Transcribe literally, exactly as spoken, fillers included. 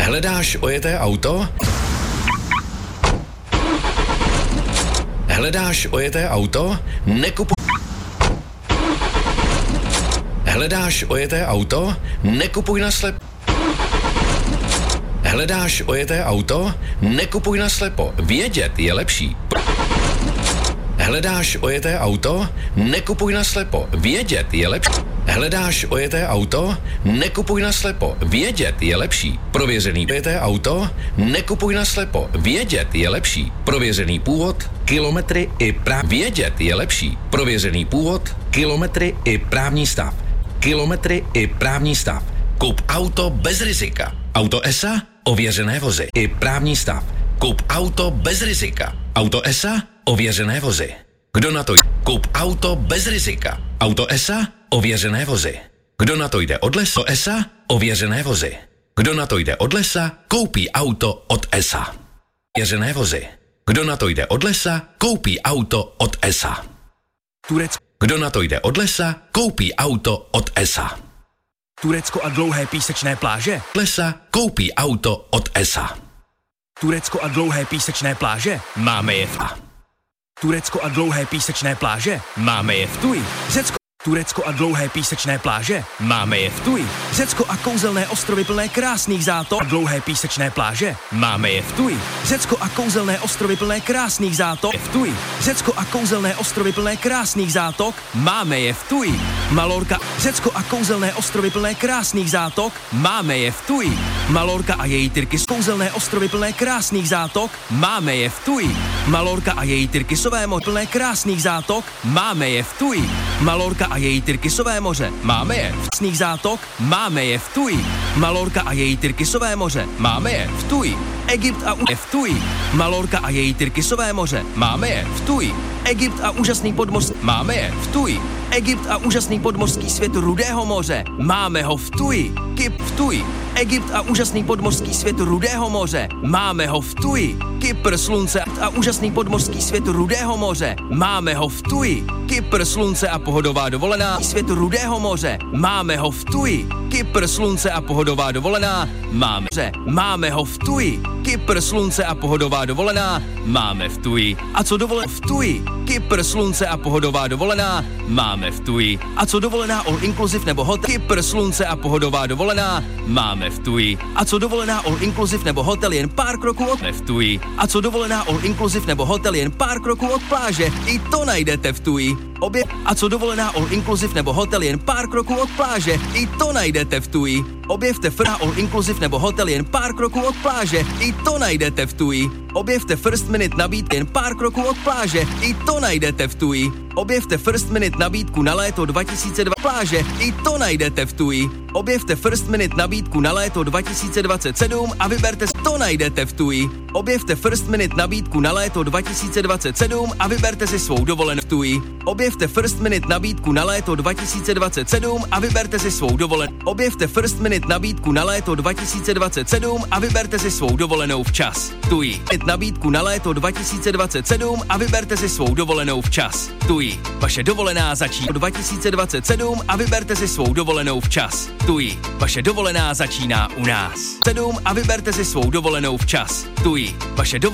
Hledáš ojeté auto? Hledáš ojeté auto? Nekupuj... Hledáš ojeté auto? Nekupuj na slep... Hledáš ojeté auto? Nekupuj na slepo. Vědět je lepší. Hledáš ojeté auto? Nekupuj na slepo. Vědět je lepší. Hledáš ojeté auto? Nekupuj na slepo. Vědět je lepší. Prověřený ojeté auto? Nekupuj na slepo. Vědět je lepší. Prověřený původ, kilometry i práv... Vědět je lepší. Prověřený původ, kilometry i právní stav. Kilometry i právní stav. Kup auto bez rizika. Auto E S A? Ověřené vozy. I právní stav. Kup auto bez rizika. Auto E S A? Ověřené vozy. Kdo na to jde? Kup auto bez rizika. Auto E S A? Ověřené vozy. Kdo na to jde od lesa? E S A? Ověřené vozy. Kdo na to jde od lesa? Koupí auto od E S A. Ověřené vozy. Kdo na to jde od lesa? Koupí auto od E S A. Turecko. Kdo na to jde od lesa? Koupí auto od E S A. Turecko a dlouhé písečné pláže. Lesa koupí auto od E S A. Turecko a dlouhé písečné pláže. Máme je v A. Turecko a dlouhé písečné pláže. Máme je v Tuji. Řecko. Turecko a dlouhé písečné pláže. Máme je v Tuji. Řecko a kouzelné ostrovy plné krásných zátok. A dlouhé písečné pláže. Máme je v Tuji. Řecko a kouzelné ostrovy plné krásných zátok. V Tuji. Řecko a kouzelné ostrovy plné krásných zátok. Máme je v Tuji. Malorka. Řecko a kouzelné ostrovy plné krásných zátok. Máme je v Tuji. Malorka a její Tyrkys. Kouzelné ostrovy plné krásných zátok. Máme je v Tuji. Malorka a její Tyrkysové moře plné krásných zátok. Máme je v Tuji. Malorka a její Tyrkysové moře. Máme je v sných zátok. Máme je v Tuji. Malorka a její Tyrkysové moře. Máme je v Tuji. Egypt a u... v Tuji. Malorka a její Tyrkysové moře. Máme je v Tuji. Egypt a úžasný podmořský. Máme je v Tuji. Egypt a úžasný podmořský svět Rudého moře. Máme ho v Tuji. Kyp v Tuji. Egypt a úžasný podmořský svět Rudého moře. Máme ho v Tuji. Kypr, slunce a úžasný podmořský svět Rudého moře. Máme ho v Tuji. Kypr, slunce a pohodová dovolená. Svět Rudého moře. Máme ho v Tuji. Kypr, slunce a pohodová dovolená. Máme. Máme ho v Tuji. Kypr, slunce a pohodová dovolená. Máme v Tuji. A co dovolená v Tuji? Kypr, slunce a pohodová dovolená. Máme v Tuji. A co dovolená all inclusive nebo hotel? Kypr, slunce a pohodová dovolená. Máme v Tuji. A co dovolená all inclusive nebo hotel jen pár kroků od v Tuji. A co dovolená all inclusive nebo hotel jen pár kroků od pláže? I to najdete v Tuji. Obě. A co dovolená all inclusive nebo hotel jen pár kroků od pláže? I to najdete v Tuji. Objevte Frna all inclusive nebo hotel jen pár kroků od pláže. I to najdete v Tuji. Objevte First Minute nabídku jen pár kroků od pláže. I to najdete v Tuji. Objevte First Minute nabídku na léto dva tisíce dvacet pláže. I to najdete v Tuji. Objevte First Minute nabídku na léto dva tisíce dvacet sedm a vyberte si. To najdete v Tuji. Objevte First Minute nabídku na léto dva tisíce dvacet sedm a vyberte si svou dovolenou v Tuji. Objevte First Minute nabídku na léto dva tisíce dvacet sedm a vyberte si svou dovolenou. Objevte First Minute nabídku na léto dva tisíce dvacet sedm a vyberte si svou dovolenou včas. Tuji. Nabídku na léto dva tisíce dvacet sedm a vyberte si svou dovolenou včas. Tuji. Vaše dovolená začíná dva tisíce dvacet sedm a vyberte si svou dovolenou včas. Tuji. Vaše dovolená začíná u nás. sedm a vyberte si svou dovolenou včas. Tuji. Vaše dovolená